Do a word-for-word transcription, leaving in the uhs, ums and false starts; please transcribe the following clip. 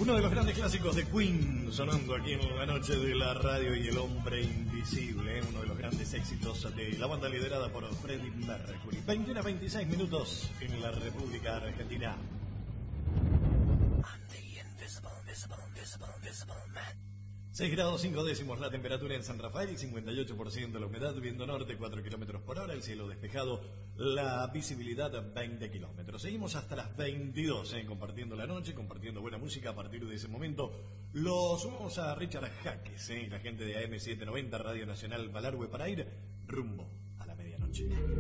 Uno de los grandes clásicos de Queen sonando aquí en la noche de la radio y El hombre invisible, ¿eh? Uno de los grandes éxitos de la banda liderada por Freddie Mercury. veintiuno a veintiséis minutos en la República Argentina. seis grados cinco décimos la temperatura en San Rafael, cincuenta y ocho por ciento la humedad, viento norte cuatro kilómetros por hora, el cielo despejado, la visibilidad veinte kilómetros. Seguimos hasta las veintidós, ¿eh? compartiendo la noche, compartiendo buena música. A partir de ese momento lo sumamos a Richard Jaques, ¿eh? la gente de A M setecientos noventa, Radio Nacional Malargüe, para ir rumbo a la medianoche.